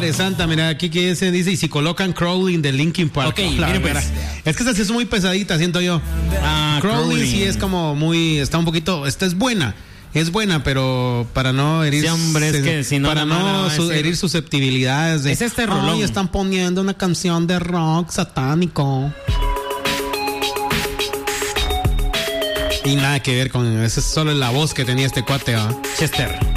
interesante. Mira, aquí que dice, y si colocan Crawling de Linkin Park. Ok, miren pues. Es que esta sí es muy pesadita, siento yo. Crawling sí es como muy, está un poquito, esta es buena. Es buena, pero para no herir, sí, hombre, es que si no, para no herir susceptibilidades de, es este rolón. Ay, están poniendo una canción de rock satánico. Y nada que ver con, esa es solo la voz que tenía este cuate, ¿va? Chester.